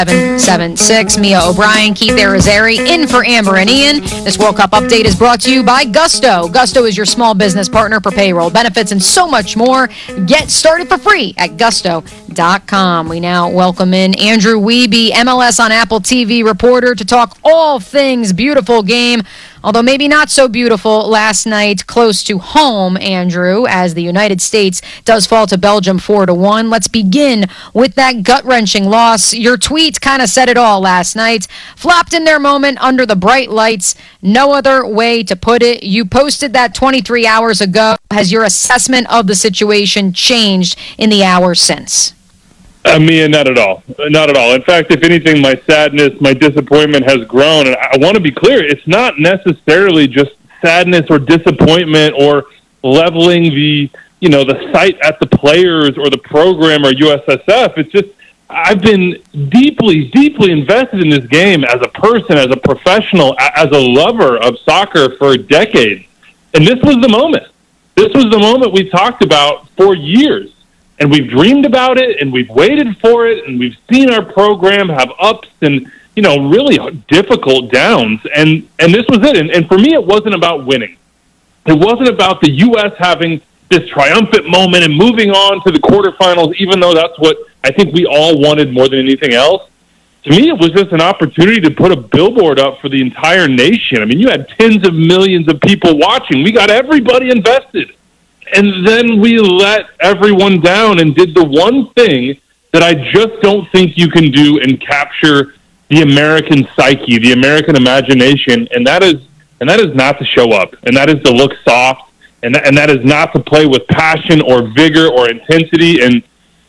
776. Mia O'Brien, Keith Arizari, in for Amber and Ian. This World Cup update is brought to you by Gusto. Gusto is your small business partner for payroll, benefits, and so much more. Get started for free at gusto.com. We now welcome in Andrew Wiebe, MLS on Apple TV reporter, to talk all things beautiful game. Although maybe not so beautiful last night close to home, Andrew, as the United States does fall to Belgium 4-1. Let's begin with that gut-wrenching loss. Your tweet kind of said it all last night. Flopped in their moment under the bright lights. No other way to put it. You posted that 23 hours ago. Has your assessment of the situation changed in the hours since? Mia, not at all. Not at all. In fact, if anything, my sadness, my disappointment has grown. And I want to be clear, it's not necessarily just sadness or disappointment or leveling the sight at the players or the program or USSF. It's just I've been deeply, deeply invested in this game as a person, as a professional, as a lover of soccer for decades. And this was the moment. This was the moment we talked about for years. And we've dreamed about it, and we've waited for it, and we've seen our program have ups and, really difficult downs. And this was it. And for me, it wasn't about winning. It wasn't about the U.S. having this triumphant moment and moving on to the quarterfinals, even though that's what I think we all wanted more than anything else. To me, it was just an opportunity to put a billboard up for the entire nation. I mean, you had tens of millions of people watching. We got everybody invested. And then we let everyone down and did the one thing that I just don't think you can do and capture the American psyche, the American imagination, and that is not to show up, and that is to look soft, and that is not to play with passion or vigor or intensity. And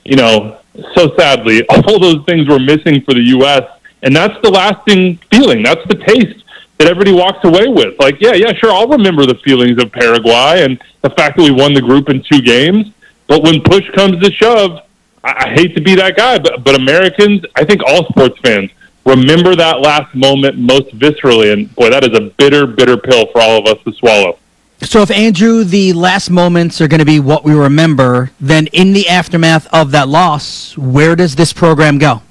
so sadly, all those things were missing for the U.S., and that's the lasting feeling. That's the taste that everybody walks away with. Like, yeah, sure, I'll remember the feelings of Paraguay and the fact that we won the group in 2 games. But when push comes to shove, I hate to be that guy, but Americans, I think all sports fans, remember that last moment most viscerally. And, boy, that is a bitter, bitter pill for all of us to swallow. So if, Andrew, the last moments are going to be what we remember, then in the aftermath of that loss, where does this program go?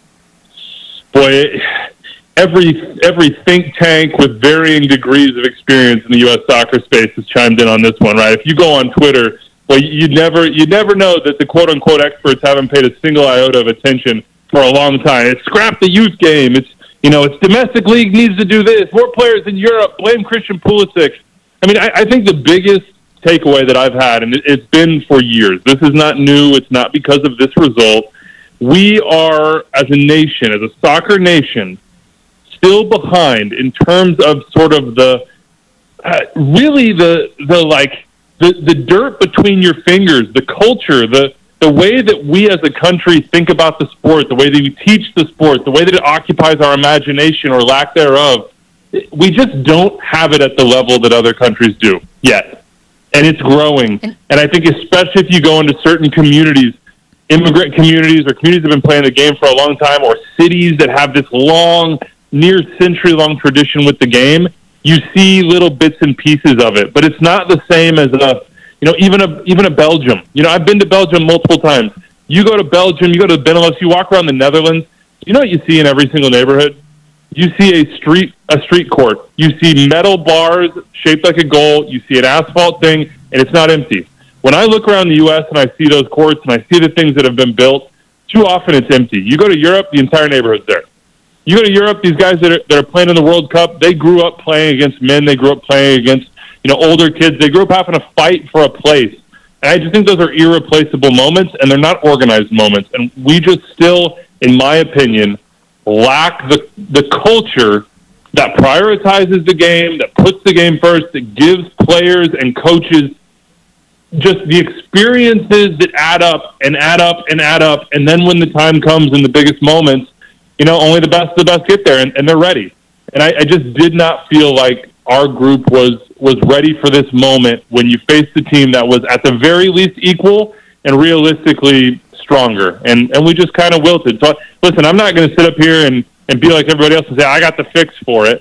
Boy, every think tank with varying degrees of experience in the U.S. soccer space has chimed in on this one, right? If you go on Twitter, well, you'd never know that the quote-unquote experts haven't paid a single iota of attention for a long time. It's scrap the youth game. It's domestic league needs to do this. More players in Europe. Blame Christian Pulisic. I mean, I think the biggest takeaway that I've had, and it's been for years, this is not new. It's not because of this result. We are, as a nation, as a soccer nation, still behind in terms of sort of the dirt between your fingers, the culture, the way that we as a country think about the sport, the way that we teach the sport, the way that it occupies our imagination or lack thereof. We just don't have it at the level that other countries do yet. And it's growing. And I think especially if you go into certain communities, immigrant communities or communities that have been playing the game for a long time, or cities that have this long, near century-long tradition with the game, you see little bits and pieces of it. But it's not the same as even a Belgium. I've been to Belgium multiple times. You go to Belgium, you go to Benelux, you walk around the Netherlands, you know what you see in every single neighborhood? You see a street court. You see metal bars shaped like a goal. You see an asphalt thing, and it's not empty. When I look around the U.S. and I see those courts and I see the things that have been built, too often it's empty. You go to Europe, the entire neighborhood's there. You go to Europe, these guys that are playing in the World Cup, they grew up playing against men. They grew up playing against older kids. They grew up having to fight for a place. And I just think those are irreplaceable moments, and they're not organized moments. And we just still, in my opinion, lack the culture that prioritizes the game, that puts the game first, that gives players and coaches just the experiences that add up and add up and add up. And then when the time comes in the biggest moments, only the best of the best get there, and they're ready. And I just did not feel like our group was ready for this moment when you faced a team that was at the very least equal and realistically stronger. And we just kind of wilted. So, listen, I'm not going to sit up here and be like everybody else and say, I got the fix for it.